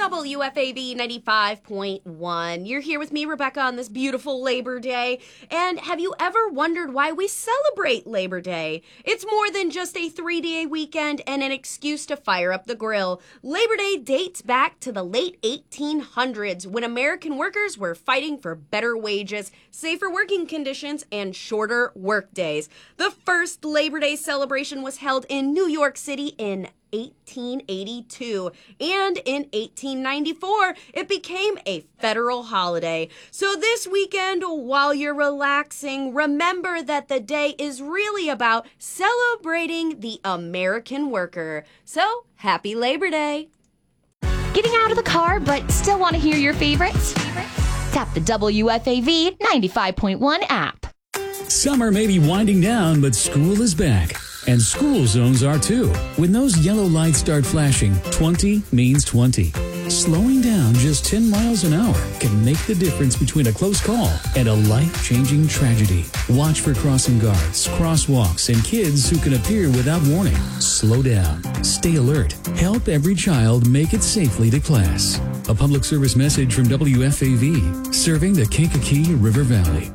WFAB 95.1. You're here with me, Rebecca, on this beautiful Labor Day. And have you ever wondered why we celebrate Labor Day? It's more than just a 3-day weekend and an excuse to fire up the grill. Labor Day dates back to the late 1800s when American workers were fighting for better wages, safer working conditions, and shorter work days. The first Labor Day celebration was held in New York City in 1882, and in 1894 it became a federal holiday. So this weekend, while you're relaxing, remember that the day is really about celebrating the American worker. So happy Labor Day. Getting out of the car but still want to hear your favorites? Tap the WFAV 95.1 app. Summer may be winding down, but school is back. And school zones are too. When those yellow lights start flashing, 20 means 20. Slowing down just 10 miles an hour can make the difference between a close call and a life-changing tragedy. Watch for crossing guards, crosswalks, and kids who can appear without warning. Slow down. Stay alert. Help every child make it safely to class. A public service message from WFAV, serving the Kankakee River Valley.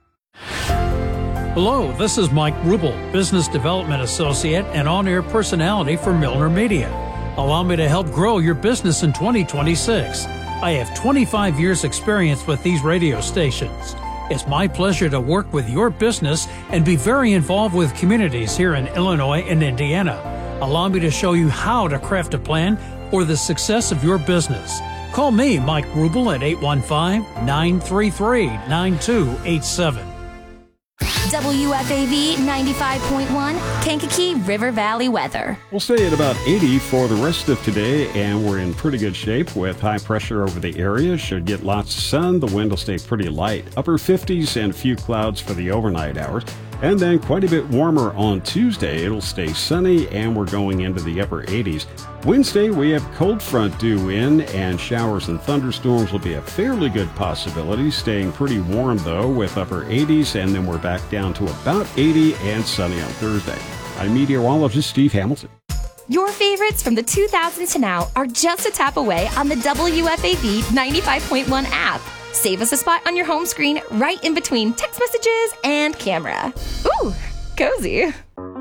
Hello, this is Mike Rubel, Business Development Associate and on-air personality for Milner Media. Allow me to help grow your business in 2026. I have 25 years experience with these radio stations. It's my pleasure to work with your business and be very involved with communities here in Illinois and Indiana. Allow me to show you how to craft a plan for the success of your business. Call me, Mike Rubel, at 815-933-9287. WFAV 95.1, Kankakee River Valley weather. We'll stay at about 80 for the rest of today, and we're in pretty good shape with high pressure over the area. Should get lots of sun. The wind will stay pretty light. Upper 50s and a few clouds for the overnight hours. And then quite a bit warmer on Tuesday. It'll stay sunny, and we're going into the upper 80s. Wednesday, we have cold front due in, and showers and thunderstorms will be a fairly good possibility. Staying pretty warm, though, with upper 80s, and then we're back down to about 80 and sunny on Thursday. I'm meteorologist Steve Hamilton. Your favorites from the 2000s to now are just a tap away on the WFAV 95.1 app. Save us a spot on your home screen right in between text messages and camera. Ooh, cozy.